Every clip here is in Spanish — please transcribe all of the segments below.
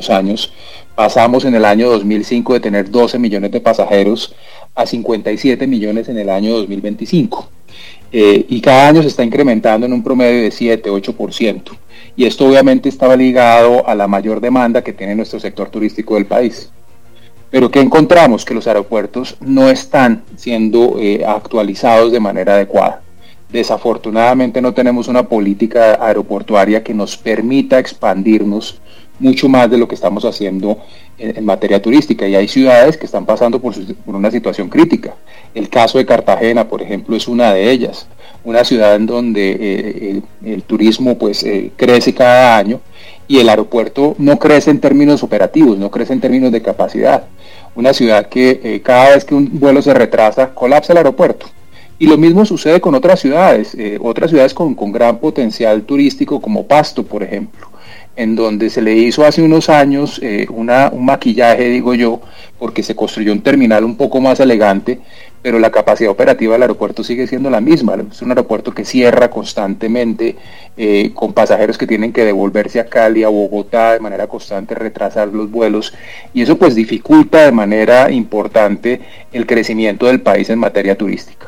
últimos años. Pasamos en el año 2005 de tener 12 millones de pasajeros a 57 millones en el año 2025. Y cada año se está incrementando en un promedio de 7-8%. Y esto obviamente estaba ligado a la mayor demanda que tiene nuestro sector turístico del país. Pero ¿qué encontramos? Que los aeropuertos no están siendo actualizados de manera adecuada. Desafortunadamente no tenemos una política aeroportuaria que nos permita expandirnos mucho más de lo que estamos haciendo en materia turística, y hay ciudades que están pasando por una situación crítica. El caso de Cartagena, por ejemplo, es una de ellas, una ciudad en donde el turismo pues crece cada año y el aeropuerto no crece en términos operativos, no crece en términos de capacidad. Una ciudad que cada vez que un vuelo se retrasa, colapsa el aeropuerto. Y lo mismo sucede con otras ciudades con gran potencial turístico como Pasto, por ejemplo, en donde se le hizo hace unos años un maquillaje, digo yo, porque se construyó un terminal un poco más elegante, pero la capacidad operativa del aeropuerto sigue siendo la misma. Es un aeropuerto que cierra constantemente, con pasajeros que tienen que devolverse a Cali, a Bogotá, de manera constante, retrasar los vuelos, y eso pues dificulta de manera importante el crecimiento del país en materia turística.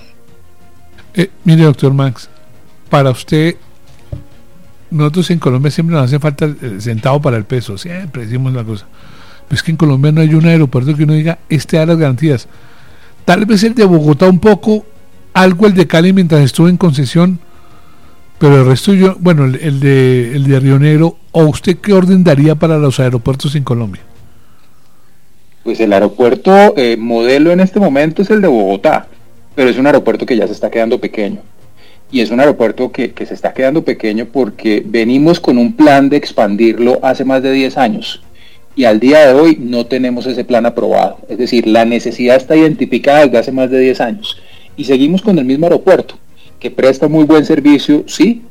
Mire, doctor Max, para usted, nosotros en Colombia siempre nos hace falta el centavo para el peso, siempre decimos la cosa, pero es que en Colombia no hay un aeropuerto que uno diga, este da las garantías. Tal vez el de Bogotá un poco, algo el de Cali mientras estuvo en concesión, pero el resto el de Río Negro, ¿o usted qué orden daría para los aeropuertos en Colombia? Pues el aeropuerto modelo en este momento es el de Bogotá, pero es un aeropuerto que ya se está quedando pequeño. Y es un aeropuerto que se está quedando pequeño porque venimos con un plan de expandirlo hace más de 10 años. Y al día de hoy no tenemos ese plan aprobado. Es decir, la necesidad está identificada desde hace más de 10 años. Y seguimos con el mismo aeropuerto, que presta muy buen servicio, sí,